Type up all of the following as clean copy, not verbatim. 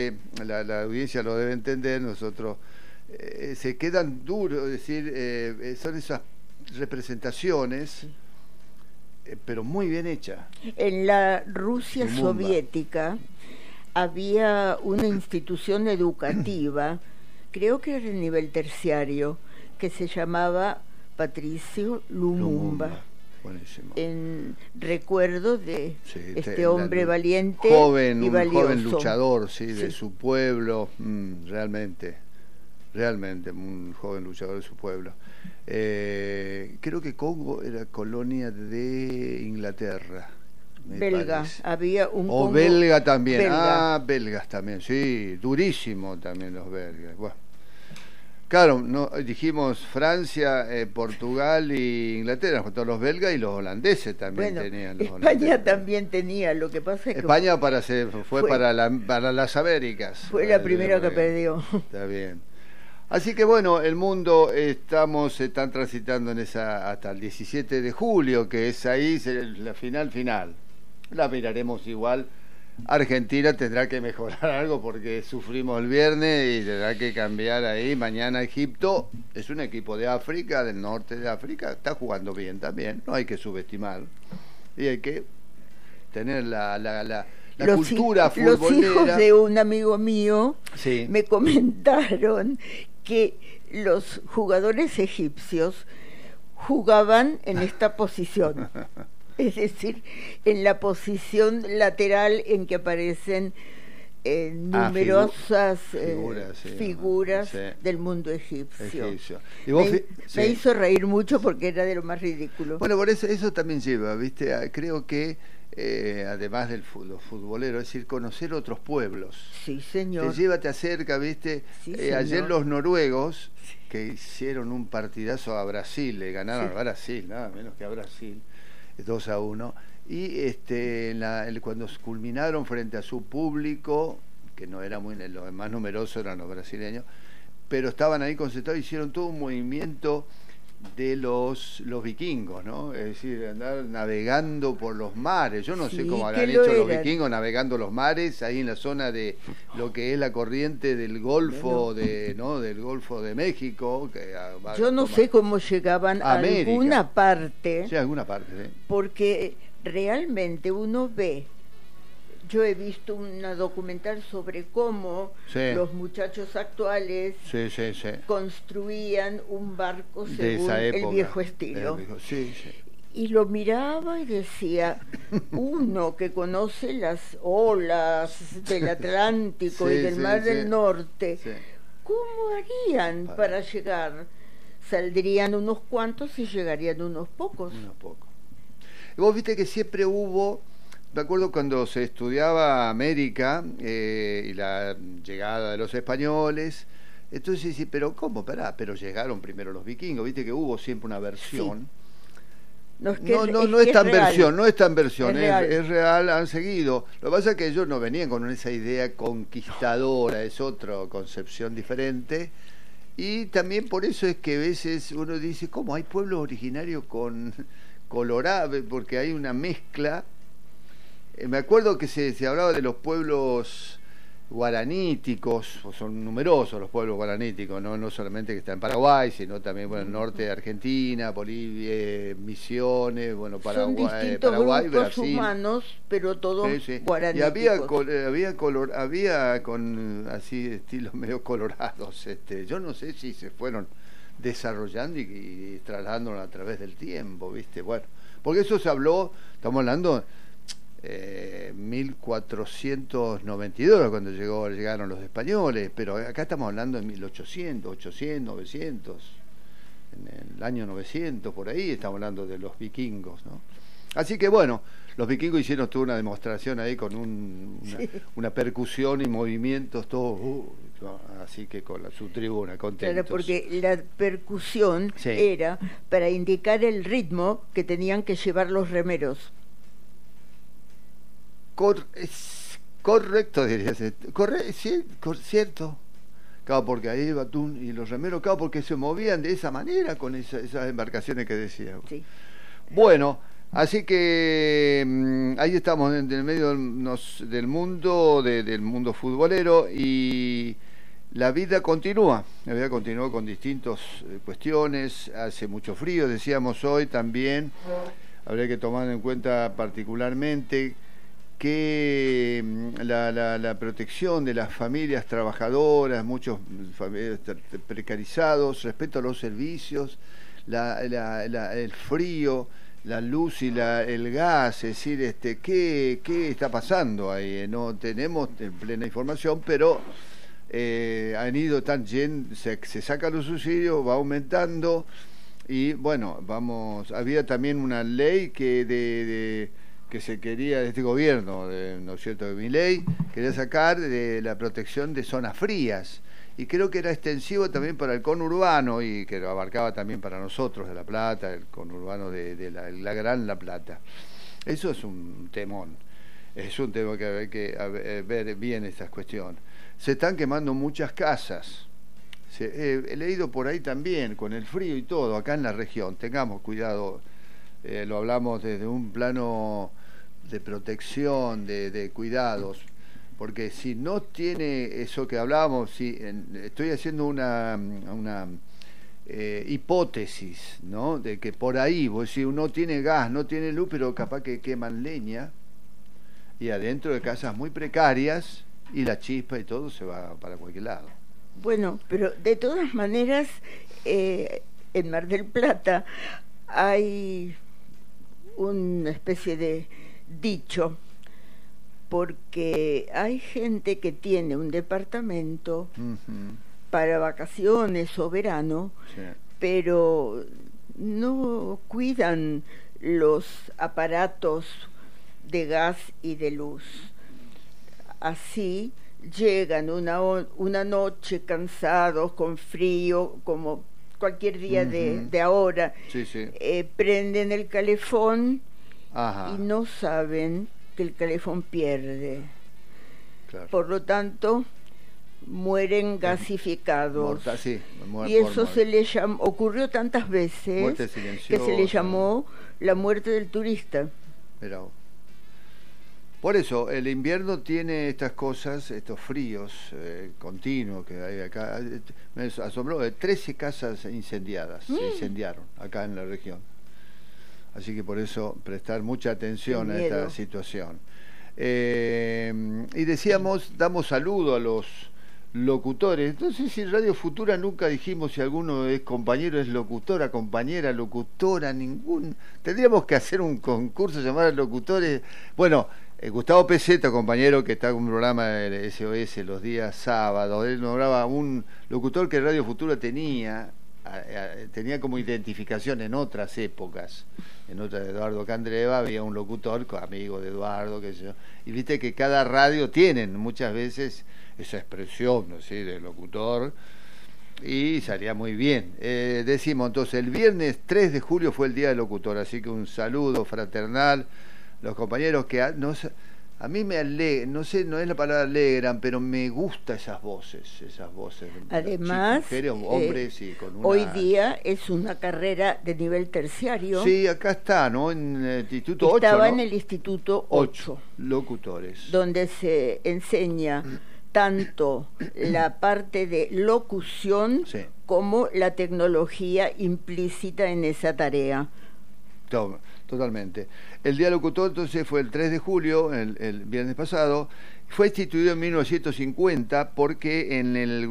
la audiencia lo debe entender, nosotros se quedan duros, es decir, son esas representaciones, pero muy bien hechas. En la Rusia soviética había una institución educativa, creo que era el nivel terciario, que se llamaba Patricio Lumumba. Buenísimo. En recuerdo de este hombre valiente joven, y valioso. Un joven luchador, de su pueblo, realmente un joven luchador de su pueblo. Creo que Congo era colonia de Inglaterra. Belga, había un o Congo belga también, belga. Belgas también, sí, durísimo también los belgas. Bueno. Claro, no, dijimos Francia, Portugal y Inglaterra, todos los belgas y los holandeses también tenían. España también tenía, lo que pasa es que España fue para las Américas. Fue la primera que perdió. Está bien. Así que bueno, el mundo están transitando en esa hasta el 17 de julio, que es ahí la final. La miraremos igual. Argentina tendrá que mejorar algo porque sufrimos el viernes y tendrá que cambiar ahí. Mañana Egipto es un equipo de África, del norte de África, está jugando bien también, no hay que subestimar. Y hay que tener la cultura futbolera. Los hijos de un amigo mío me comentaron que los jugadores egipcios jugaban en esta posición. Es decir, en la posición lateral en que aparecen numerosas figuras del mundo egipcio. ¿Y vos me hizo reír mucho porque era de lo más ridículo. Bueno, por eso también lleva, ¿viste? Creo que además de los futboleros, es decir, conocer otros pueblos. Sí, señor. Te acerca, ¿viste? Sí, ayer los noruegos, que hicieron un partidazo a Brasil, le ganaron a Brasil, nada menos que a Brasil, 2-1, y cuando culminaron frente a su público, que no era los más numerosos eran los brasileños, pero estaban ahí concentrados, hicieron todo un movimiento de los vikingos, ¿no? Es decir, andar navegando por los mares. Yo no sé cómo habrán hecho los vikingos navegando los mares ahí en la zona de lo que es la corriente del Golfo del Golfo de México. Yo no sé cómo llegaban a alguna parte. Sí, alguna parte, sí. Porque realmente uno ve. Yo he visto una documental sobre cómo los muchachos actuales construían un barco según el viejo estilo. Y lo miraba y decía, uno que conoce las olas del Atlántico y del Mar del Norte, ¿cómo harían para llegar? Saldrían unos cuantos y llegarían unos pocos. Y vos viste que siempre hubo... Me acuerdo cuando se estudiaba América y la llegada de los españoles, entonces sí, pero ¿cómo? Pero llegaron primero los vikingos, viste que hubo siempre una versión. No es tan versión, es real, han seguido. Lo que pasa es que ellos no venían con esa idea conquistadora, es otra concepción diferente. Y también por eso es que a veces uno dice, ¿cómo hay pueblos originarios con Colorado? Porque hay una mezcla. Me acuerdo que se hablaba de los pueblos guaraníticos, son numerosos los pueblos guaraníticos, no solamente que está en Paraguay, sino también en el norte de Argentina, Bolivia, Misiones, Paraguay, son distintos Paraguay, grupos Brasil. Humanos, pero todos guaraníticos. Y había con así estilos medio colorados. Yo no sé si se fueron desarrollando y trasladándolo a través del tiempo, ¿viste? Bueno, porque eso se habló, estamos hablando 1492 cuando llegaron los españoles, pero acá estamos hablando de 1800, 900, en el año 900, por ahí estamos hablando de los vikingos, ¿no? Así que bueno, los vikingos hicieron toda una demostración ahí con una percusión y movimientos, todos, así que con su tribuna, contentos. Claro, porque la percusión era para indicar el ritmo que tenían que llevar los remeros. Correcto, diría. Cierto. Claro, porque ahí Batún y los remeros, porque se movían de esa manera con esas embarcaciones que decía. Sí. Bueno, Así que ahí estamos en el medio del mundo, del mundo futbolero, y la vida continúa con distintas cuestiones. Hace mucho frío, decíamos hoy también. Habría que tomar en cuenta particularmente que la protección de las familias trabajadoras, muchos precarizados respecto a los servicios, el frío, la luz y el gas, es decir, ¿qué está pasando ahí? No tenemos plena información, pero han ido se sacan los subsidios, va aumentando, y bueno, había también una ley que se quería de este gobierno, ¿no es cierto?, de Milei, quería sacar de la protección de zonas frías, y creo que era extensivo también para el conurbano, y que lo abarcaba también para nosotros de La Plata, el conurbano de la Gran La Plata. Eso es un temón, es un tema que hay que ver bien estas cuestiones. Se están quemando muchas casas. He leído por ahí también, con el frío y todo, acá en la región, tengamos cuidado, lo hablamos desde un plano de protección, de cuidados, porque si no tiene eso que hablábamos, estoy haciendo una hipótesis, ¿no?, de que por ahí, si uno tiene gas, no tiene luz, pero capaz que queman leña, y adentro de casas muy precarias, y la chispa y todo se va para cualquier lado. Bueno, pero de todas maneras, en Mar del Plata hay una especie de dicho, porque hay gente que tiene un departamento para vacaciones o verano, sí, pero no cuidan los aparatos de gas y de luz. Así llegan una noche cansados, con frío, como cualquier día de ahora, sí, sí. Prenden el calefón. Ajá. Y no saben que el calefón pierde. Claro. Por lo tanto, mueren gasificados. Sí, y eso ocurrió tantas veces que se le llamó la muerte del turista. Pero por eso el invierno tiene estas cosas, estos fríos continuos que hay acá. Me asombró, 13 casas incendiadas, se incendiaron acá en la región. Así que por eso prestar mucha atención a esta situación. Y decíamos, damos saludo a los locutores. Entonces, si Radio Futura nunca dijimos si alguno es compañero, es locutora, compañera, locutora, tendríamos que hacer un concurso llamado Locutores. Bueno, Gustavo Peseta, compañero que está con un programa de SOS los días sábados, él nombraba un locutor que Radio Futura tenía como identificación en otras épocas. En otra de Eduardo Candreva había un locutor, amigo de Eduardo, qué sé yo, y viste que cada radio tienen muchas veces esa expresión, ¿no?, ¿sí?, de locutor, y salía muy bien. Decimos entonces, el viernes 3 de julio fue el Día del Locutor, así que un saludo fraternal, los compañeros que a mí me alegran, no sé, no es la palabra alegran, pero me gustan esas voces. Además, mujeres, hombres, y con hoy día es una carrera de nivel terciario. Sí, acá está, ¿no? En el Instituto 8. Estaba, ¿no?, en el Instituto 8. Locutores. Donde se enseña tanto la parte de locución, sí, como la tecnología implícita en esa tarea. Totalmente. El Día Locutor entonces fue el 3 de julio, el viernes pasado. Fue instituido en 1950 porque en el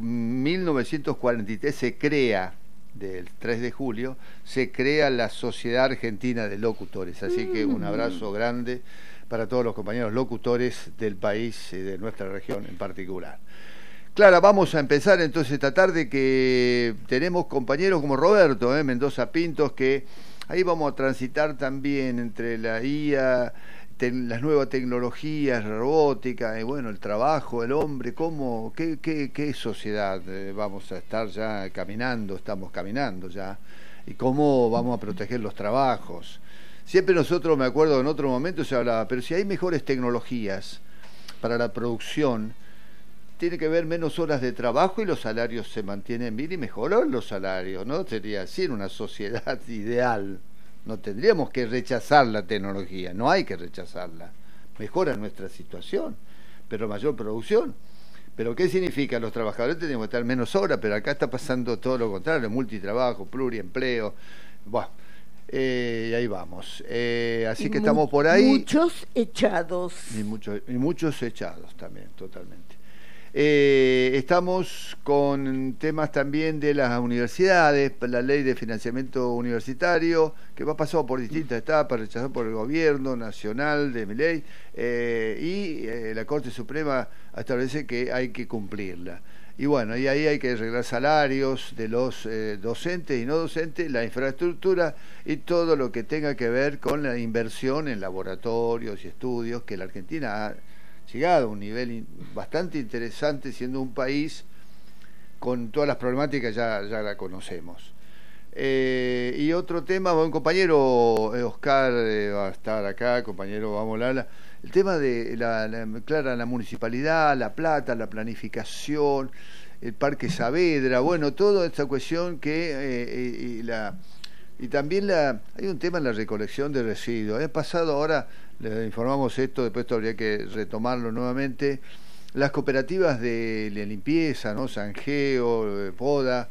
1943 se crea, del 3 de julio, se crea la Sociedad Argentina de Locutores. Así que un abrazo grande para todos los compañeros locutores del país y de nuestra región en particular. Clara, vamos a empezar entonces esta tarde, que tenemos compañeros como Roberto Mendoza Pintos, que ahí vamos a transitar también entre la IA, las nuevas tecnologías, la robótica, y bueno, el trabajo, el hombre, qué sociedad vamos a estar ya caminando, estamos caminando ya, y cómo vamos a proteger los trabajos. Siempre nosotros, me acuerdo, en otro momento se hablaba, pero si hay mejores tecnologías para la producción, tiene que haber menos horas de trabajo y los salarios se mantienen bien y mejorar los salarios, ¿no? Sería así en una sociedad ideal, No tendríamos que rechazar la tecnología, no hay que rechazarla. Mejora nuestra situación, pero mayor producción. ¿Pero qué significa? Los trabajadores tenemos que estar menos horas, pero acá está pasando todo lo contrario, multitrabajo, pluriempleo. Bueno, y ahí vamos. Así que estamos por ahí. Muchos echados. Y muchos echados también, totalmente. Estamos con temas también de las universidades, la ley de financiamiento universitario, que va pasado por distintas etapas, rechazado por el gobierno nacional de Milei, y la Corte Suprema establece que hay que cumplirla. Y bueno, y ahí hay que arreglar salarios de los docentes y no docentes, la infraestructura y todo lo que tenga que ver con la inversión en laboratorios y estudios, que la Argentina ha llegado a un nivel bastante interesante, siendo un país con todas las problemáticas ya la conocemos. Y otro tema, un compañero Oscar va a estar acá, compañero, vamos a hablar, el tema de la municipalidad, La Plata, la planificación, el Parque Saavedra, bueno, toda esta cuestión que y también hay un tema en la recolección de residuos. He pasado ahora, les informamos esto, después habría que retomarlo nuevamente, las cooperativas de limpieza, ¿no? Sanjeo, Poda,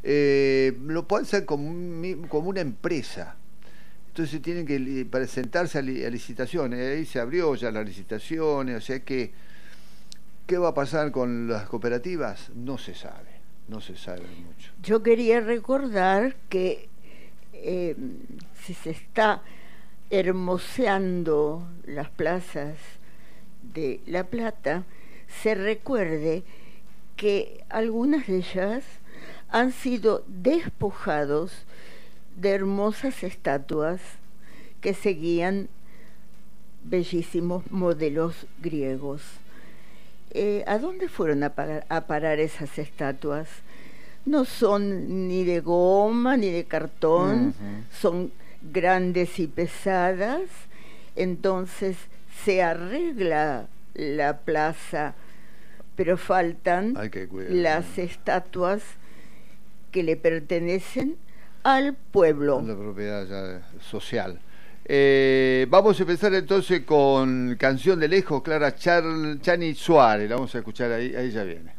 lo pueden hacer como una empresa. Entonces tienen que presentarse a licitaciones. Ahí se abrió ya las licitaciones, o sea que ¿qué va a pasar con las cooperativas? No se sabe mucho. Yo quería recordar que si se está hermoseando las plazas de La Plata, se recuerde que algunas de ellas han sido despojados de hermosas estatuas que seguían bellísimos modelos griegos. ¿A dónde fueron a parar esas estatuas? No son ni de goma ni de cartón, son grandes y pesadas. Entonces se arregla la plaza, pero faltan las estatuas que le pertenecen al pueblo. La propiedad ya social. Vamos a empezar entonces con Canción de Lejos, Clara Chani Suárez. La vamos a escuchar ahí ya viene.